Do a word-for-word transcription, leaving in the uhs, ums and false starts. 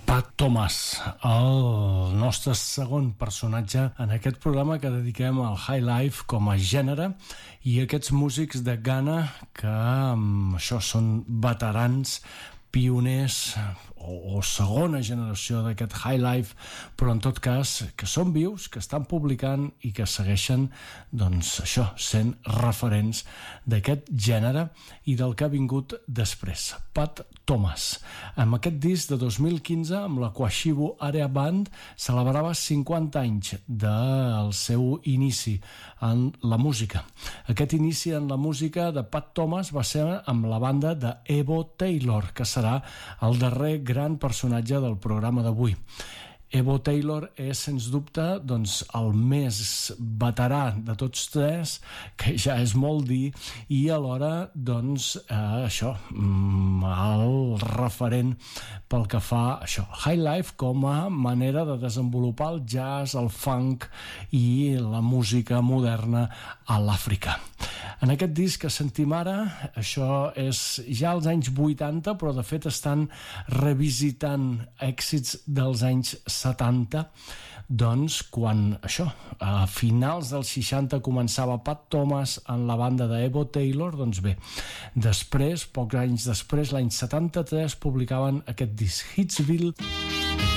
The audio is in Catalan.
Pat Thomas, el nostre segon personatge en aquest programa que dediquem al High Life com a gènere, i aquests músics de Ghana que això són veterans, pioners o, o segona generació d'aquest High Life, però en tot cas que són vius, que estan publicant i que segueixen, doncs això, sent referents d'aquest gènere i del que ha vingut després. Pat Thomas, amb aquest disc de dos mil quinze, amb la Kwashibu Area Band, celebrava cinquanta anys del seu inici en la música. Aquest inici en la música de Pat Thomas va ser amb la banda de Evo Taylor, que serà el darrer gran personatge del programa d'avui. Evo Taylor és, sens dubte, doncs, el més veterà de tots tres, que ja és molt dir, i alhora, doncs, eh, això, el referent pel que fa això, High Life com a manera de desenvolupar el jazz, el funk i la música moderna a l'Àfrica. En aquest disc que sentim ara, això és ja als anys vuitanta, però de fet estan revisitant èxits dels anys setanta, doncs quan això, a finals dels seixanta començava Pat Thomas en la banda de Evo Taylor, doncs bé, després, pocs anys després, l'any setanta-tres, publicaven aquest disc, Hitsville.